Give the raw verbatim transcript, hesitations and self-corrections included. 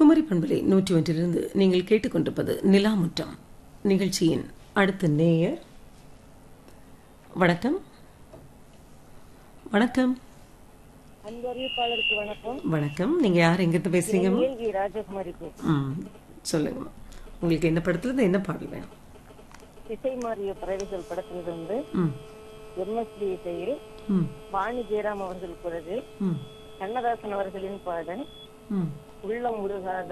குமரி பண்பலை நூற்றி ஒன்றிலிருந்து நீங்கள் கேட்டுக்கொண்டிருப்பது நிலாமுற்றம் நிகழ்ச்சியின் அடுத்த நேயர். வணக்கம். வணக்கம். அன்பறிவிப்பாளருக்கு வணக்கம். வணக்கம். நீங்க யார், எங்கிருந்து பேசுறீங்க? ராஜகுமாரி. ம் சொல்லுங்க. உங்களுக்கு என்ன படத்துல இருந்து என்ன பாடல் வேணும்? இசை மாறிய பறவைகள் படத்திலிருந்து எம்எஸ்டி இசையில் வாணி ஜெயராம் அவர்கள் குரலில் கண்ணதாசன் அவர்களின் பாடல் உள்ளம் முருகாத